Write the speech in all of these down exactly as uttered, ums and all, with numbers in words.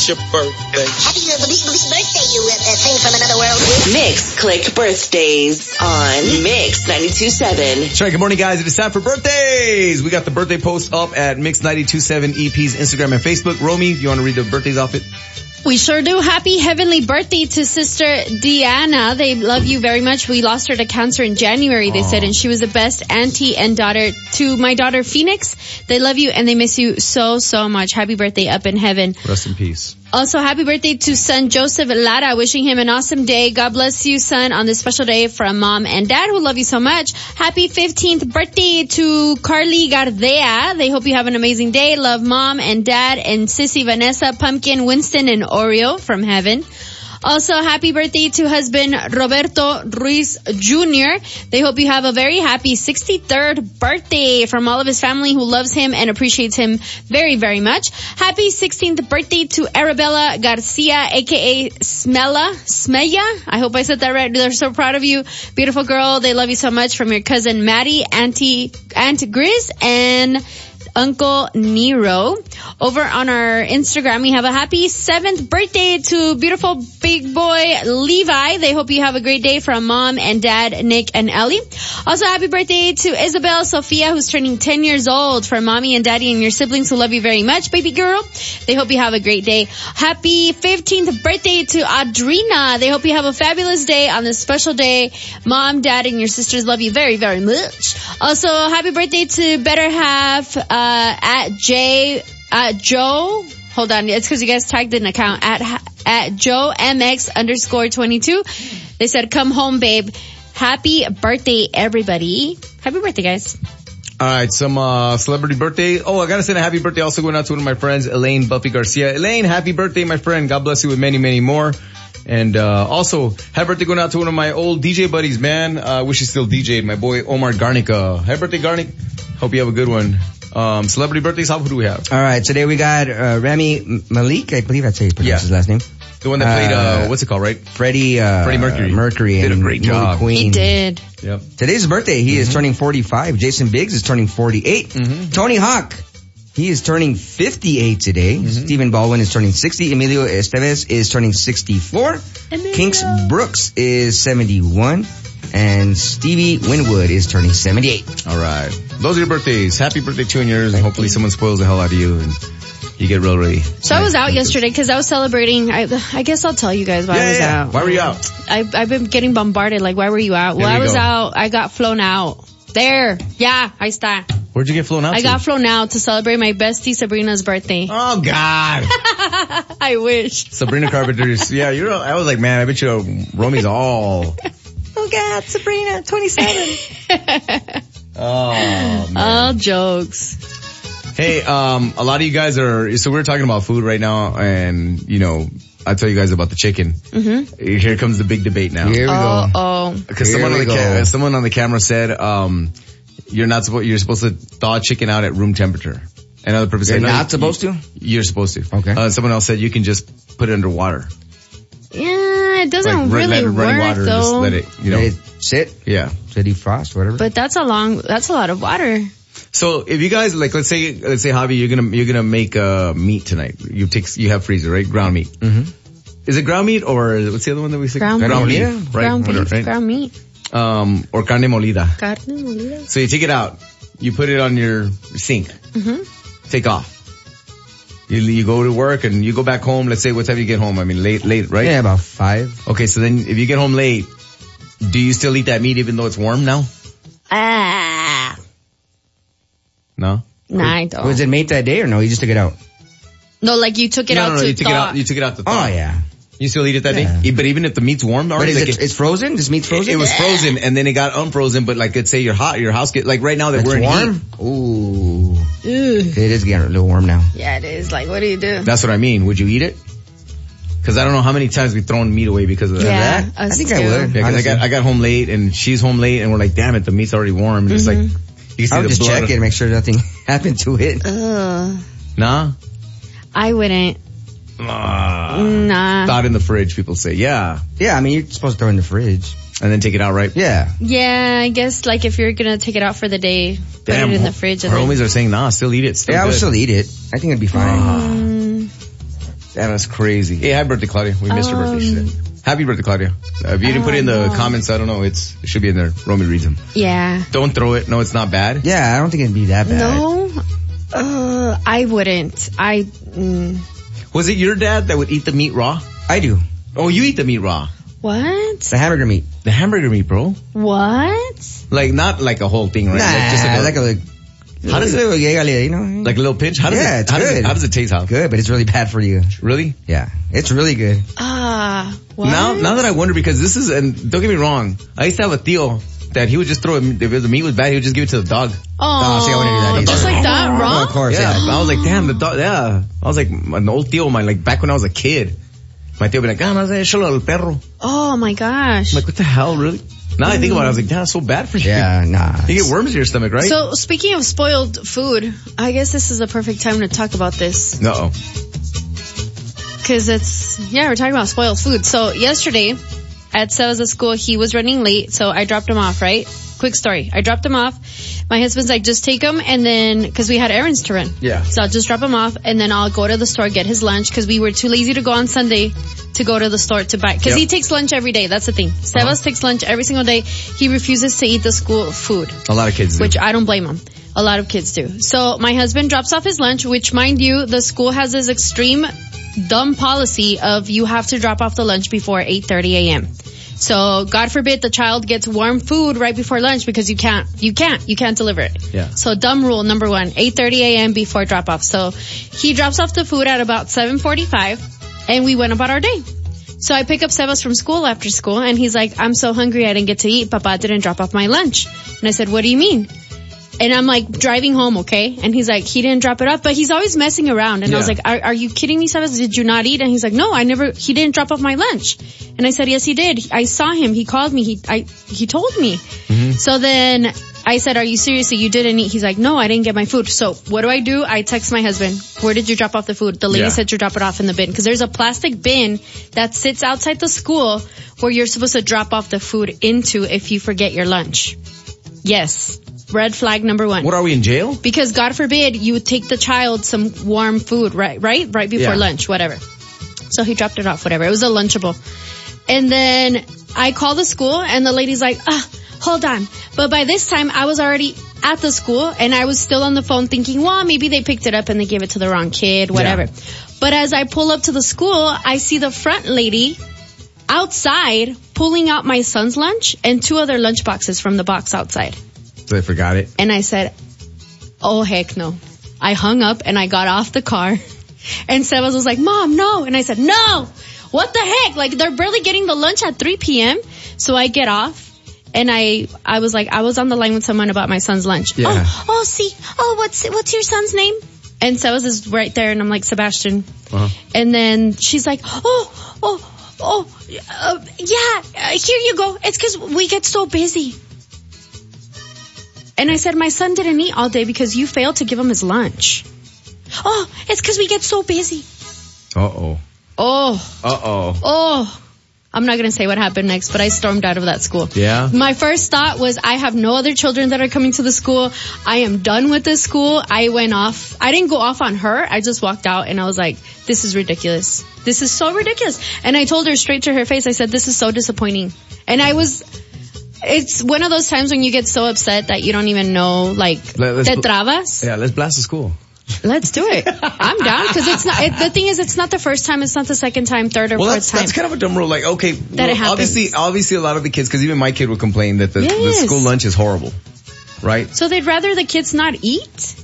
your birthday? Happy birthday, you uh, thing from another world. Mix Click Birthdays on Mix ninety-two point seven. That's right. Good morning, guys. It is time for birthdays. We got the birthday post up at Mix ninety-two point seven E P's Instagram and Facebook. Romy, you want to read the birthdays off it? We sure do. Happy heavenly birthday to Sister Deanna. They love you very much. We lost her to cancer in January, they Aww. said, and she was the best auntie and daughter to my daughter Phoenix. They love you and they miss you so, so much. Happy birthday up in heaven. Rest in peace. Also, happy birthday to son Joseph Lara, wishing him an awesome day. God bless you, son, on this special day from mom and dad who love you so much. Happy fifteenth birthday to Carly Gardea. They hope you have an amazing day. Love mom and dad and Sissy, Vanessa, Pumpkin, Winston, and Oreo from heaven. Also, happy birthday to husband Roberto Ruiz Junior They hope you have a very happy sixty-third birthday from all of his family who loves him and appreciates him very, very much. Happy sixteenth birthday to Arabella Garcia, aka Smella, Smeya. I hope I said that right. They're so proud of you. Beautiful girl. They love you so much, from your cousin Maddie, Auntie, Aunt Grizz, and Uncle Nero. Over on our Instagram, we have a happy seventh birthday to beautiful big boy Levi. They hope you have a great day from mom and dad, Nick and Ellie. Also, happy birthday to Isabel Sofia, who's turning ten years old, from mommy and daddy and your siblings who love you very much, baby girl. They hope you have a great day. Happy fifteenth birthday to Adrina. They hope you have a fabulous day on this special day. Mom, dad, and your sisters love you very, very much. Also, happy birthday to better half, uh, at J, uh, Joe. Hold on. It's because you guys tagged an account at, at Joe M X underscore twenty-two. They said, come home, babe. Happy birthday, everybody. Happy birthday, guys. All right, some uh celebrity birthday. Oh, I gotta send a happy birthday also going out to one of my friends, Elaine Buffy Garcia. Elaine, happy birthday, my friend. God bless you with many, many more. And uh also, happy birthday going out to one of my old D J buddies, man. I uh, wish he still D J'd, my boy Omar Garnica. Happy birthday, Garnic. Hope you have a good one. Um Celebrity birthdays, how who do we have? All right, today we got uh Rami Malek. I believe that's how you pronounce yeah. his last name. The one that played, uh, uh what's it called, right? Freddie, uh, Freddie Mercury. Mercury. Did a great job. Queen. He did. Yep. Today's his birthday. He mm-hmm. is turning forty-five. Jason Biggs is turning forty-eight. Mm-hmm. Tony Hawk, he is turning fifty-eight today. Mm-hmm. Stephen Baldwin is turning sixty. Emilio Estevez is turning sixty-four. Emilio. Kinks Brooks is seventy-one. And Stevie Winwood is turning seventy-eight. All right. Those are your birthdays. Happy birthday to yours, and hopefully someone spoils the hell out of you and you get real ready. So I was out yesterday because I was celebrating. I, I guess I'll tell you guys why yeah, I was yeah. out. Why were you out? I, I've been getting bombarded. Like, why were you out? Well, I was go. out. I got flown out. There. Yeah, ahí está. Where'd you get flown out I to? got flown out to celebrate my bestie Sabrina's birthday. Oh, God. I wish. Sabrina Carpenter's. Yeah, you're. I was like, man, I bet you Romy's all. Oh, God, Sabrina, twenty-seven. Oh, man. All jokes. Hey, um, a lot of you guys are, so we're talking about food right now, and, you know, I'll tell you guys about the chicken. Mm-hmm. Here comes the big debate now. Here we oh, go. Oh, Because someone, on the ca- someone on the camera said, um, you're not supposed, you're supposed to thaw chicken out at room temperature. And other people said, You're no, not you, supposed to? You're supposed to. Okay. Uh, someone else said you can just put it under water. Yeah, it doesn't like, really let it work run water, though. Just let it, you know. Let it sit? Yeah. Let it defrost, whatever. But that's a long, that's a lot of water. So if you guys, like, let's say, let's say, Javi, you're gonna, you're gonna make, uh, meat tonight. You take, you have freezer, right? Ground meat. Mm-hmm. Is it ground meat or what's the other one that we say? Ground, ground meat. Right? Ground Whatever, beef, right? ground meat. Um, or carne molida. Carne molida. So you take it out. You put it on your sink. Mm-hmm. Take off. You, you go to work and you go back home. Let's say what time you get home? I mean, late, late, right? Yeah, about five. Okay, so then if you get home late, do you still eat that meat even though it's warm now? Ah. No? Nah, I don't. Was it made that day or no? You just took it out? No, like you took it no, out no, no, to you took thaw. it out. You took it out to thaw. Oh, yeah. You still eat it that Yeah. day? But even if the meat's warm But already? is like it, it, it's frozen? This meat's frozen? It, it was frozen and then it got unfrozen, but like let's say you're hot, your house get, like right now that It's we're in warm? heat. Ooh. Ugh. It is getting a little warm now. Yeah, it is. Like, what do you do? That's what I mean. Would you eat it? Cause I don't know how many times we've thrown meat away because of Yeah, that. I think too. I would. Yeah, cause I got, I got home late and she's home late and we're like, damn it, the meat's already warm. And it's like, you can see I would the just blood. check it and make sure nothing happened to it. Ugh. Nah? I wouldn't. Uh, Nah. Thought in the fridge, people say. Yeah. Yeah, I mean, you're supposed to throw it in the fridge. And then take it out, right? Yeah. Yeah, I guess like if you're gonna take it out for the day, put Damn, it in the fridge. And our then... homies are saying, nah, still eat it. Still Yeah, I would good. still eat it. I think it'd be fine. Mm. Damn, that's crazy. Hey, happy birthday, Claudia. We missed her Um, birthday. She said. Happy birthday, Claudia. Uh, if you didn't put it in the Oh, no. comments, I don't know. It's it should be in there. Romy reads them. Yeah. Don't throw it. No, it's not bad. Yeah, I don't think it'd be that bad. No. Uh, I wouldn't. I. Mm, Was it your dad that would eat the meat raw? I do. Oh, you eat the meat raw. what? The hamburger meat. The hamburger meat, bro. What? Like not like a whole thing, right? Nah, like just like a, like a, like, how does it, you know? like a little pinch? How does Yeah, it, it's how does good. it, how does it taste? How? Good, but it's really bad for you. Really? Yeah, it's really good. Ah. what? Now, now that I wonder, because this is, and don't get me wrong, I used to have a tío that he would just throw it, if the meat was bad, he would just give it to the dog. Oh, see, I wouldn't do that either. just like that, Oh, raw? of course, Yeah, yeah. I was like, damn, the dog, yeah. I was like, an old tío of mine, like back when I was a kid. My tío would be like, ah, no, échalo al perro. Oh my gosh. I'm like, what the hell, really? Now I think about it, I was like, damn, that's so bad for you. Yeah, nah. You get worms in your stomach, right? So speaking of spoiled food, I guess this is a perfect time to talk about this. Uh-oh. Cause it's, yeah, we're talking about spoiled food. So yesterday at Sebas' school, he was running late, so I dropped him off, right? Quick story. I dropped him off. My husband's like, just take him, and then, cause we had errands to run. Yeah. So I'll just drop him off, and then I'll go to the store, get his lunch, cause we were too lazy to go on Sunday to go to the store to buy, cause Yep. he takes lunch every day. That's the thing. Sebas Uh-huh. takes lunch every single day. He refuses to eat the school food. A lot of kids do. Which I don't blame him. A lot of kids do. So my husband drops off his lunch, which mind you, the school has this extreme dumb policy of you have to drop off the lunch before eight thirty a.m. So God forbid the child gets warm food right before lunch because you can't, you can't, you can't deliver it. Yeah. So dumb rule number one, eight thirty a.m. before drop off. So he drops off the food at about seven forty-five and we went about our day. So I pick up Sebas from school after school and he's like, I'm so hungry I didn't get to eat. Papa didn't drop off my lunch. And I said, what do you mean? And I'm like driving home, okay? And he's like, he didn't drop it off, but he's always messing around. And Yeah. I was like, are, are you kidding me, Sebas? Did you not eat? And he's like, no, I never, he didn't drop off my lunch. And I said, yes, he did. I saw him. He called me. He, I, he told me. Mm-hmm. So then I said, are you serious? You didn't eat? He's like, no, I didn't get my food. So what do I do? I text my husband, where did you drop off the food? The lady Yeah. said to drop it off in the bin. Cause there's a plastic bin that sits outside the school where you're supposed to drop off the food into if you forget your lunch. Yes. Red flag number one. What are we in jail? Because God forbid you would take the child some warm food, right? Right? Right before Yeah. lunch, whatever. So he dropped it off, whatever. It was a Lunchable. And then I call the school and the lady's like, ah, hold on. But by this time I was already at the school and I was still on the phone thinking, well, maybe they picked it up and they gave it to the wrong kid, whatever. Yeah. But as I pull up to the school, I see the front lady outside pulling out my son's lunch and two other lunch boxes from the box outside. So they forgot it. And I said, oh heck no. I hung up and I got off the car. And Sebas was like, Mom, no. And I said, no. What the heck? Like they're barely getting the lunch at three p.m. So I get off and I, I was like, I was on the line with someone about my son's lunch. Yeah. Oh, oh, see. Oh, what's, what's your son's name? And Sebas is right there and I'm like, Sebastian. Uh-huh. And then she's like, oh, oh, oh, uh, yeah, uh, here you go. It's cause we get so busy. And I said, my son didn't eat all day because you failed to give him his lunch. Oh, it's because we get so busy. Uh-oh. Oh, Uh-oh. oh. I'm not going to say what happened next, but I stormed out of that school. Yeah? My first thought was, I have no other children that are coming to the school. I am done with this school. I went off. I didn't go off on her. I just walked out and I was like, this is ridiculous. This is so ridiculous. And I told her straight to her face, I said, this is so disappointing. And I was... It's one of those times when you get so upset that you don't even know, like, Let- let's te bl- trabas. Yeah, let's blast the school. Let's do it. I'm down because it's not. It, the thing is, it's not the first time. It's not the second time, third or Well, fourth that's, time. that's kind of a dumb rule. Like, okay, well, it happens. obviously, obviously a lot of the kids, because even my kid would complain that the, the Yes. school lunch is horrible. Right? So they'd rather the kids not eat.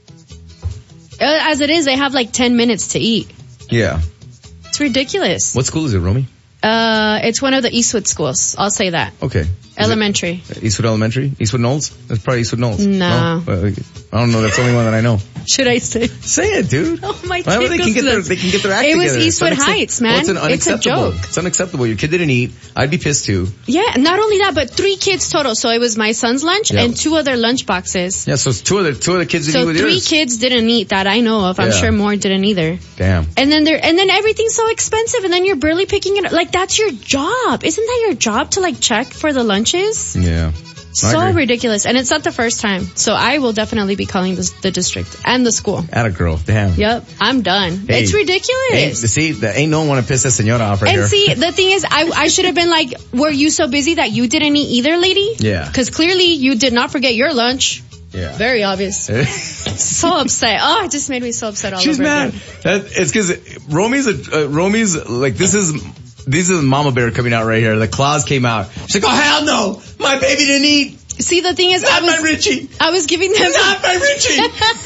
Uh, As it is, they have like ten minutes to eat. Yeah. It's ridiculous. What school is it, Romy? Uh, it's one of the Eastwood schools. I'll say that. Okay. Is Elementary. it Eastwood Elementary? Eastwood Knolls? That's probably Eastwood Knolls. No. Uh, I don't know. That's the only one that I know. Should I say? Say it, dude. Oh my Why would they can get their they can get their act It was together. It's Eastwood unaccep- Heights, man. Well, it's, an It's a unacceptable. joke. It's unacceptable. Your kid didn't eat. I'd be pissed too. Yeah, not only that, but three kids total. So it was my son's lunch Yeah. and two other lunch boxes. Yeah, so it's two other two other kids didn't So eat with three yours. kids didn't eat that I know of. I'm Yeah. sure more didn't either. Damn. And then there, and then everything's so expensive, and then you're barely picking it up. Like that's your job, isn't that your job to like check for the lunches? Yeah. So ridiculous. And it's not the first time. So I will definitely be calling the, the district and the school. Atta girl. Damn. Yep. I'm done. Hey, it's ridiculous. Ain't, see, the, ain't no one want to piss that senora off right and here. see, the thing is, I, I should have been like, were you so busy that you didn't eat either, lady? Yeah. Because clearly you did not forget your lunch. Yeah. Very obvious. So upset. Oh, it just made me so upset all She's over mad. again. That, it's because Romy's, a, uh, Romy's, like, this is, this is Mama Bear coming out right here. The claws came out. She's like, oh, hell no. My baby didn't eat. See, the thing is, Not I was, my Richie. I was giving them, Not my Richie.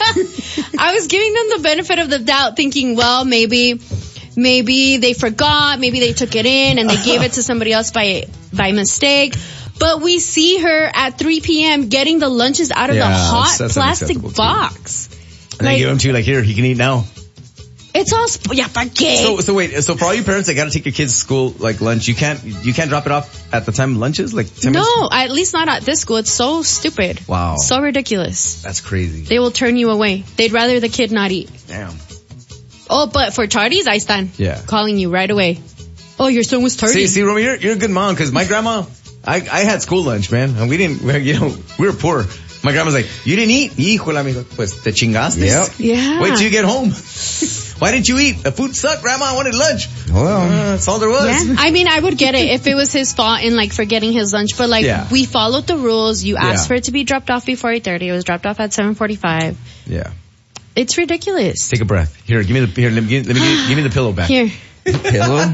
I was giving them the benefit of the doubt, thinking, well, maybe, maybe they forgot, maybe they took it in and they gave it to somebody else by, by mistake. But we see her at three p.m. getting the lunches out of Yeah, the hot that's plastic unacceptable, too. box. And they give him to you like, here, he can eat now. It's all, sp- yeah, ¿para qué? So, so wait, so for all you parents that gotta take your kids to school, like lunch, you can't, you can't drop it off at the time of lunches? Like ten minutes? No, at least not at this school. It's so stupid. Wow. So ridiculous. That's crazy. They will turn you away. They'd rather the kid not eat. Damn. Oh, but for tardies, I stand. Yeah. Calling you right away. Oh, your son was tardy. See, see, Romy, you're, you're a good mom, cause my grandma, I, I had school lunch, man, and we didn't, you know, we were poor. My grandma's like, you didn't eat? Híjole, amigo. Pues te chingaste. Yep. Yeah. Wait till you get home. Why didn't you eat? The food sucked, Grandma. I wanted lunch. Well, Uh, that's all there was. Yeah. I mean, I would get it if it was his fault in like forgetting his lunch, but like Yeah. we followed the rules. You asked Yeah. for it to be dropped off before eight thirty. It was dropped off at seven forty-five. Yeah. It's ridiculous. Take a breath. Here, give me the, here, let me, let me, give, give me the pillow back. Here. pillow.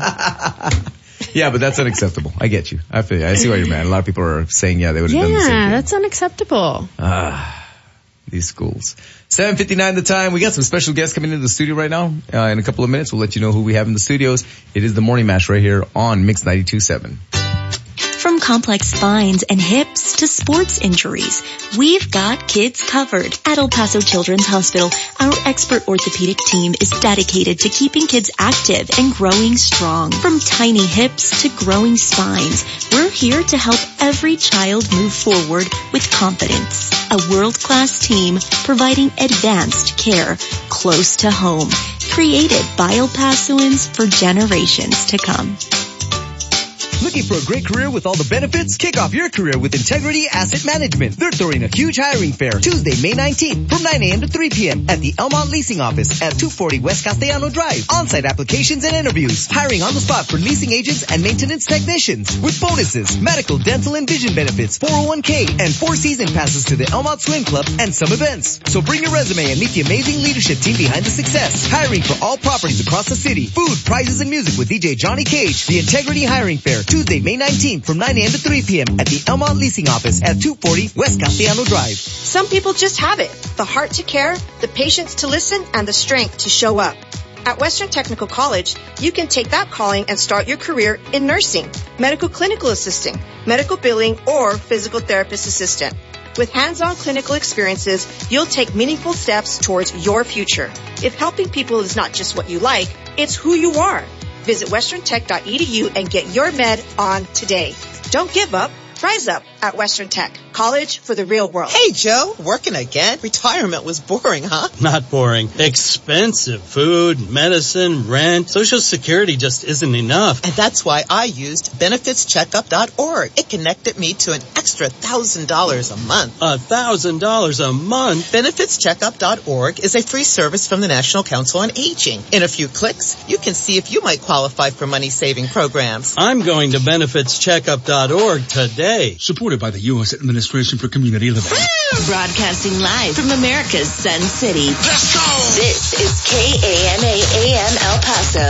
Yeah, but that's unacceptable. I get you. I feel you. I see why you're mad. A lot of people are saying, yeah, they would have done the same Yeah, thing. that's unacceptable. Ah, these schools. seven fifty-nine the time. We got some special guests coming into the studio right now. Uh, in a couple of minutes, we'll let you know who we have in the studios. It is the Morning Mash right here on Mix ninety-two point seven. From complex spines and hips to sports injuries, we've got kids covered. At El Paso Children's Hospital, our expert orthopedic team is dedicated to keeping kids active and growing strong. From tiny hips to growing spines, we're here to help every child move forward with confidence. A world-class team providing advanced care close to home, created by El Pasoans for generations to come. Looking for a great career with all the benefits? Kick off your career with Integrity Asset Management. They're throwing a huge hiring fair Tuesday, May nineteenth from nine a.m. to three p.m. at the Elmont Leasing Office at two forty West Castellano Drive. On-site applications and interviews. Hiring on the spot for leasing agents and maintenance technicians with bonuses, medical, dental, and vision benefits, four oh one k, and four season passes to the Elmont Swim Club and some events. So bring your resume and meet the amazing leadership team behind the success. Hiring for all properties across the city. Food, prizes, and music with D J Johnny Cage. The Integrity Hiring Fair Tuesday, May nineteenth from nine a.m. to three p.m. at the Elmont Leasing Office at two forty West Castellano Drive. Some people just have it. The heart to care, the patience to listen, and the strength to show up. At Western Technical College, you can take that calling and start your career in nursing, medical clinical assisting, medical billing, or physical therapist assistant. With hands-on clinical experiences, you'll take meaningful steps towards your future. If helping people is not just what you like, it's who you are. Visit western tech dot e d u and get your med on today. Don't give up. Rise up at Western Tech. College for the real world. Hey, Joe. Working again? Retirement was boring, huh? Not boring. Expensive. Food, medicine, rent. Social Security just isn't enough. And that's why I used benefits checkup dot org. It connected me to an extra one thousand dollars a month. A thousand dollars a month? benefits checkup dot org is a free service from the National Council on Aging. In a few clicks, you can see if you might qualify for money-saving programs. I'm going to benefits checkup dot org today. Supported by the U S Administration for Community Living. Broadcasting live from America's Sun City. Let's go! This is K A M A A M El Paso.